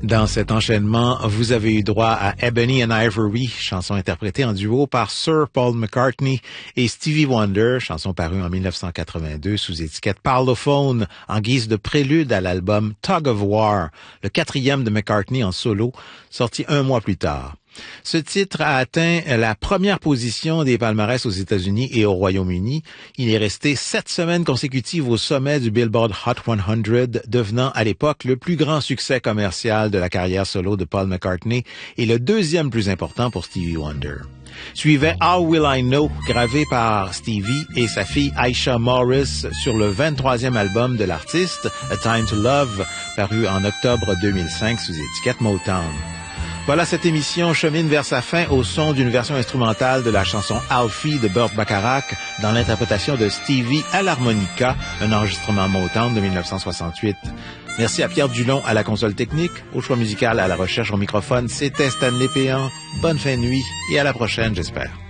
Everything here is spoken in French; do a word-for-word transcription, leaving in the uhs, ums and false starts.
Dans cet enchaînement, vous avez eu droit à Ebony and Ivory, chanson interprétée en duo par Sir Paul McCartney et Stevie Wonder, chanson parue en mille neuf cent quatre-vingt-deux sous étiquette Parlophone en guise de prélude à l'album Tug of War, le quatrième de McCartney en solo, sorti un mois plus tard. Ce titre a atteint la première position des palmarès aux États-Unis et au Royaume-Uni. Il est resté sept semaines consécutives au sommet du Billboard Hot cent, devenant à l'époque le plus grand succès commercial de la carrière solo de Paul McCartney et le deuxième plus important pour Stevie Wonder. Suivait How Will I Know, gravé par Stevie et sa fille Aisha Morris sur le vingt-troisième album de l'artiste, A Time to Love, paru en octobre deux mille cinq sous étiquette Motown. Voilà, cette émission chemine vers sa fin au son d'une version instrumentale de la chanson Alfie de Burt Bacharach dans l'interprétation de Stevie à l'harmonica, un enregistrement Motown de mille neuf cent soixante-huit. Merci à Pierre Dulon à la console technique, au choix musical, à la recherche au microphone. C'était Stanley Péan. Bonne fin de nuit et à la prochaine, j'espère.